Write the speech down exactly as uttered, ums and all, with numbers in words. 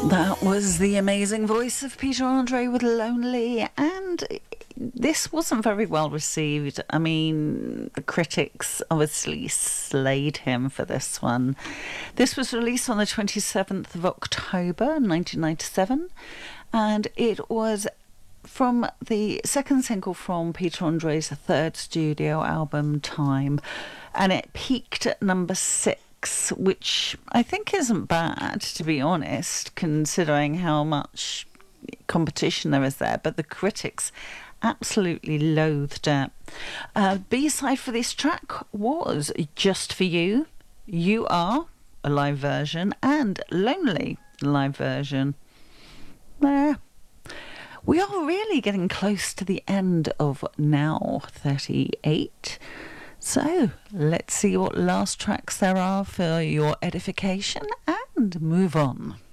That was the amazing voice of Peter Andre with Lonely, and this wasn't very well received. I mean, the critics obviously slayed him for this one. This was released on the twenty-seventh of October nineteen ninety-seven, and it was from the second single from Peter Andre's third studio album, Time, and it peaked at number six, which I think isn't bad, to be honest, considering how much competition there is there, but the critics absolutely loathed it. Uh, B-side for this track was Just For You, You Are, a live version, and Lonely, live version. There. We are really getting close to the end of Now thirty-eight. So let's see what last tracks there are for your edification and move on.